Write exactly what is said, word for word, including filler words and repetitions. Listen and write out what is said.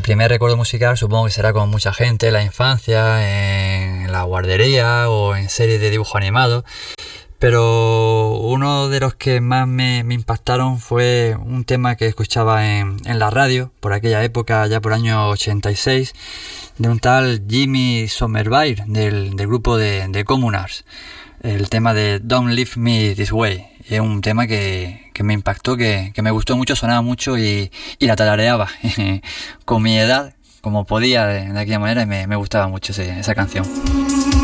primer recuerdo musical supongo que será con mucha gente, en la infancia, en la guardería o en series de dibujo animado. Pero uno de los que más me, me impactaron fue un tema que escuchaba en, en la radio, por aquella época, ya por año ochenta y seis, de un tal Jimmy Somerville, del, del grupo de, de Communards. El tema de Don't Leave Me This Way. Es un tema que, que me impactó, que, que me gustó mucho, sonaba mucho y, y la tarareaba con mi edad, como podía de, de aquella manera, y me, me gustaba mucho ese, esa canción.